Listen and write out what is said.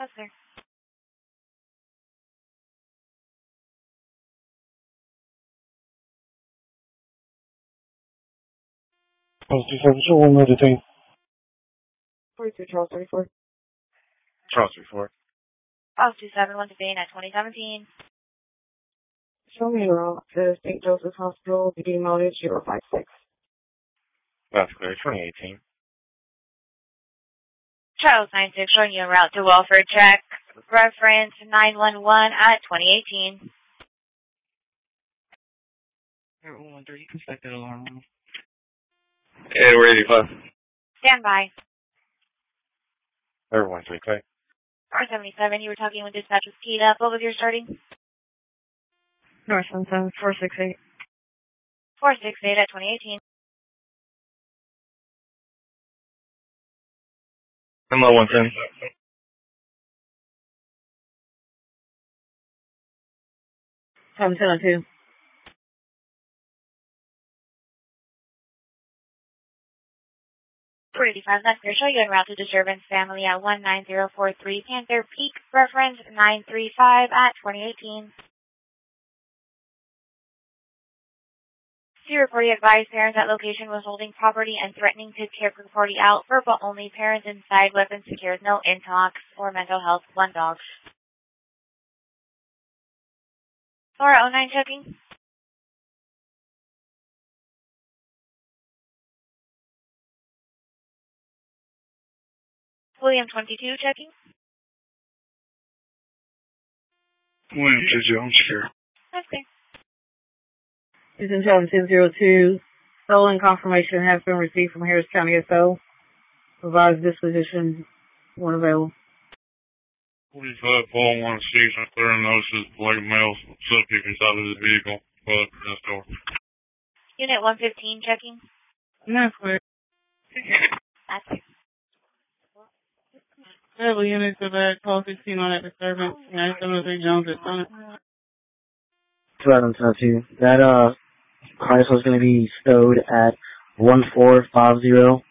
Yes, sir. Postal Service, one more detain. 42 Charles 34. Charles 34. House 271 detained at 2017. Show me around to St. Joseph's Hospital, BD Motive 056. That's clear, 2018. Charles 96 showing you en route to welfare check. Reference 911 at 2018. Air 113, you can set that alarm off. Hey, we're 85. Stand by. Everyone's 3 clear. 477, you were talking with dispatch with Keita. What was your starting? North Sunset 468. 468 at 2018. Hello, 110. 702. 485, that's clear. Show you en route to disturbance family at 19043 Panther Peak. Reference 935 at 2018. C reporting advised parents at location was holding property and threatening to kick the party out. Verbal only. Parents inside. Weapons secured. No intox or mental health. 1 dog. Laura 09 checking. William 22 checking. William 22, I'm secure. Okay. Houston 7202. Stolen confirmation has been received from Harris County SO. Provides disposition when available. 45 Paul 16, I'm clearing notices black male subject inside of the vehicle. Press door. Unit 115 checking. That's clear. That's clear. Several units of that call 16 on that disturbance. 973 Jones at Summit. 2022. That Chrysler is going to be stowed at 1450